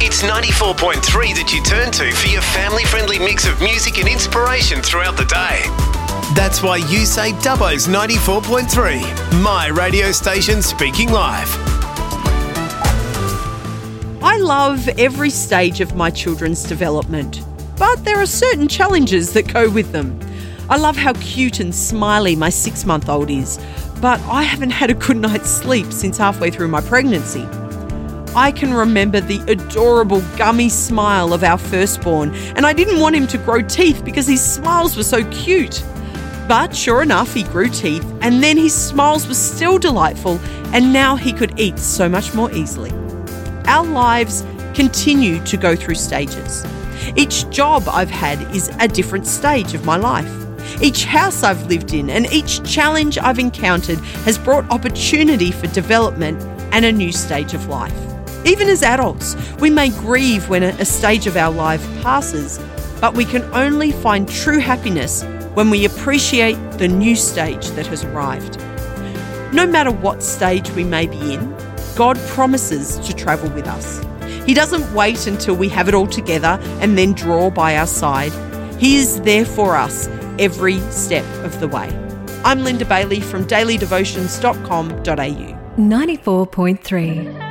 It's 94.3 that you turn to for your family-friendly mix of music and inspiration throughout the day. That's why you say Dubbo's 94.3, my radio station speaking live. I love every stage of my children's development, but there are certain challenges that go with them. I love how cute and smiley my 6-month-old is, but I haven't had a good night's sleep since halfway through my pregnancy. I can remember the adorable gummy smile of our firstborn, and I didn't want him to grow teeth because his smiles were so cute. But sure enough, he grew teeth, and then his smiles were still delightful, and now he could eat so much more easily. Our lives continue to go through stages. Each job I've had is a different stage of my life. Each house I've lived in and each challenge I've encountered has brought opportunity for development and a new stage of life. Even as adults, we may grieve when a stage of our life passes, but we can only find true happiness when we appreciate the new stage that has arrived. No matter what stage we may be in, God promises to travel with us. He doesn't wait until we have it all together and then draw by our side. He is there for us every step of the way. I'm Linda Bailey from dailydevotions.com.au. 94.3